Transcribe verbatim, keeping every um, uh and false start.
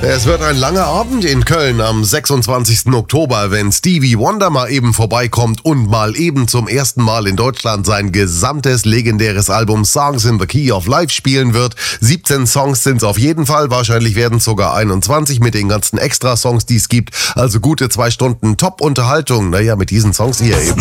Es wird ein langer Abend in Köln am sechsundzwanzigsten Oktober, wenn Stevie Wonder mal eben vorbeikommt und mal eben zum ersten Mal in Deutschland sein gesamtes legendäres Album Songs in the Key of Life spielen wird. siebzehn Songs sind es auf jeden Fall, wahrscheinlich werden es sogar einundzwanzig mit den ganzen Extra-Songs, die es gibt. Also gute zwei Stunden Top-Unterhaltung, naja, mit diesen Songs hier eben.